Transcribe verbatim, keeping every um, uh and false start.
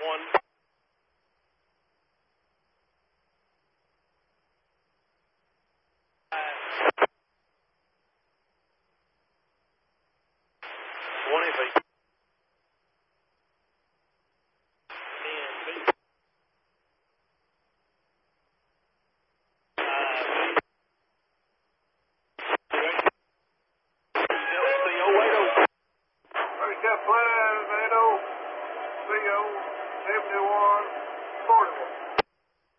one. twenty feet. ten feet. Flag, eight oh, C O, seventy-one, forty-one.